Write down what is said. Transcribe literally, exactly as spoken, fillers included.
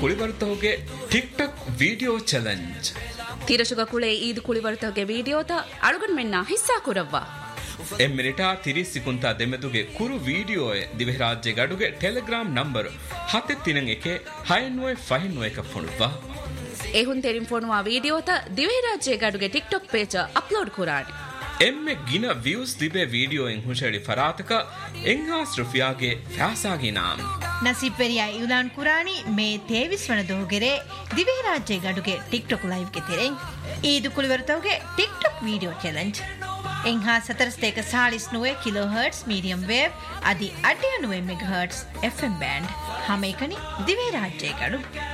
ಕುಳಿವರ್ತವಗೆ TikTok video challenge ತೀರಶುಗ ಕುಳೆ Eid ಕುಳಿವರ್ತವಗೆ ವಿಡಿಯೋದ ಅಳುಗನ್ ಮೆನ್ನ ಹಿಸ್ಸಾ ಕುರವ್ವ A ಮಿನಿಟಾ ತಿರಿಸ್ ಸಿಕುಂತಾ ದೆಮೆದುಗೆ Kuru video ದಿವೆ ರಾಜ್ಯ ಗಡುಗೆ Telegram number ಹತ್ತೆ ತಿನಂ ಎಕೆ ಹೈನ್ವೆ ಫೈನ್ವೆ ಕ ಫುಣುವಾ ಎಹುನ್ ತೆರಿಂ ಫೋನುವಾ ವಿಡಿಯೋತ ದಿವೆ ರಾಜ್ಯ ಗಡುಗೆ ಟಿಕ್ಟಾಕ್ ಪೇಜ್ ಅಪ್ಲೋಡ್ ಕುರಾಡಿ ಎಮ್ಮೆ ಗಿನ ವ್ಯೂಸ್ ದಿಬೆ ವಿಡಿಯೋ ಎಂ ಹುಷಡಿ ಫರಾತಕ ಎಂಗಾಸ್ ರುಫಿಯಾಗೆ ಫ್ಯಾಸಾಗಿ ನಾಮ್ ನಸೀಬ್ ಪೆರಿಯಾ ಇವ್ಲಾನ್ ಕುರಾನಿ ಮೇ ತೇವಿಸ್ ವನ ದೋಗೆರೆ ದಿವೆ ರಾಜ್ಯ ಗಡುಗೆ ಟಿಕ್ಟಾಕ್ ಲೈವ್ ಗೆ ತೆರೆಂ ಈದು ಕುಳಿವರ್ತವಗೆ TikTok video challenge ಎಂಹಾ ಸತರಸ್ತೇಕ ಸಾಳಿಸ್ ನುವೆ kilo hertz medium wave ಅದಿ ಅಡ್ಡಿಯ ನುವೆ ಮೆಗಾ ಹರ್ಟ್ಸ್ ಎಫ್ಎಂ ಬ್ಯಾಂಡ್ ಹಮೇಕನಿ ದಿವೆ ರಾಜ್ಯ ಗಡು